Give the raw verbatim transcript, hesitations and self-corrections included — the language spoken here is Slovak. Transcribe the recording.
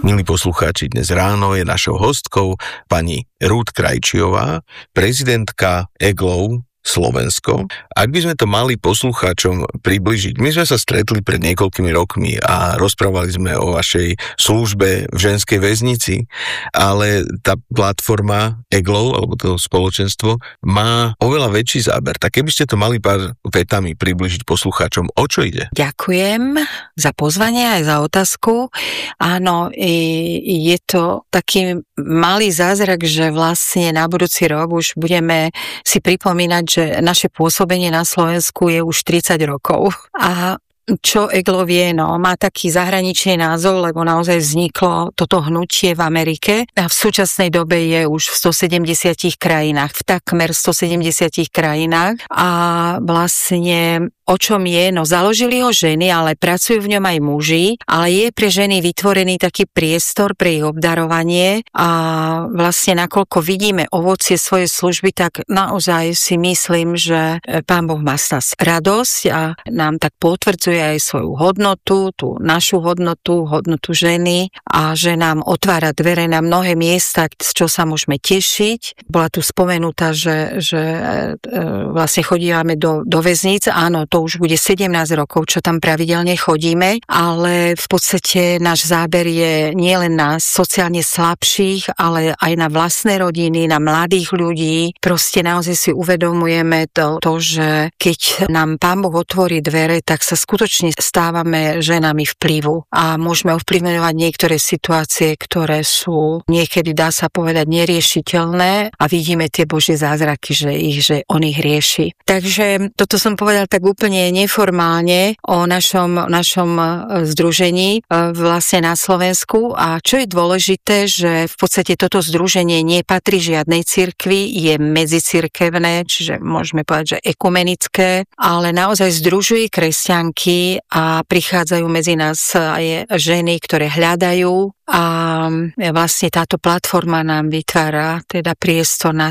Milí poslucháči, dnes ráno je našou hostkou pani Ruth Krajčiová, prezidentka é gé el ó Slovensko. Ak by sme to mali poslucháčom približiť, my sme sa stretli pred niekoľkými rokmi a rozprávali sme o vašej službe v ženskej väznici, ale tá platforma é gé el ó, alebo to spoločenstvo, má oveľa väčší záber. Tak keby ste to mali pár vetami približiť poslucháčom, o čo ide? Ďakujem za pozvanie aj za otázku. Áno, je to taký malý zázrak, že vlastne na budúci rok už budeme si pripomínať, že naše pôsobenie na Slovensku je už tridsať rokov. A čo é gé el ó vie, no, má taký zahraničný názov, lebo naozaj vzniklo toto hnutie v Amerike a v súčasnej dobe je už v stosedemdesiatich krajinách, v takmer stosedemdesiatich krajinách a vlastne o čom je? No založili ho ženy, ale pracujú v ňom aj muži, ale je pre ženy vytvorený taký priestor pre ich obdarovanie a vlastne nakoľko vidíme ovocie svojej služby, tak naozaj si myslím, že Pán Boh má z nás radosť a nám tak potvrdzuje aj svoju hodnotu, tú našu hodnotu, hodnotu ženy a že nám otvára dvere na mnohé miesta, z čo sa môžeme tešiť. Bola tu spomenutá, že, že vlastne chodívame do, do väzníc, áno, to už bude sedemnásť rokov, čo tam pravidelne chodíme, ale v podstate náš záber je nielen na sociálne slabších, ale aj na vlastné rodiny, na mladých ľudí. Proste naozaj si uvedomujeme to, to, že keď nám Pán Boh otvorí dvere, tak sa skutočne stávame ženami vplyvu a môžeme ovplyvňovať niektoré situácie, ktoré sú niekedy, dá sa povedať, neriešiteľné a vidíme tie Božie zázraky, že ich, že on ich rieši. Takže toto som povedal tak úplne neformálne o našom, našom združení vlastne na Slovensku a čo je dôležité, že v podstate toto združenie nepatrí žiadnej cirkvi, je medzicirkevné, čiže môžeme povedať, že ekumenické, ale naozaj združuje kresťanky a prichádzajú medzi nás aj ženy, ktoré hľadajú a vlastne táto platforma nám vytvára teda priestor na